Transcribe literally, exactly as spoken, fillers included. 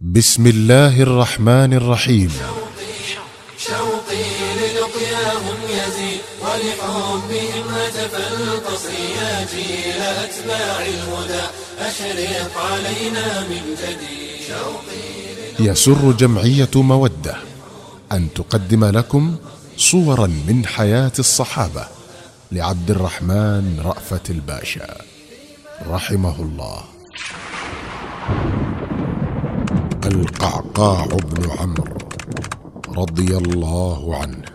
بسم الله الرحمن الرحيم. شوقي للقياهم يزيد ولحبهم هتف القصر يا جيل أتباع الهدى أشرق علينا من جديد. يسر جمعية مودة أن تقدم لكم صورا من حياة الصحابة لعبد الرحمن رأفت الباشا رحمه الله. القعقاع بن عمرو رضي الله عنه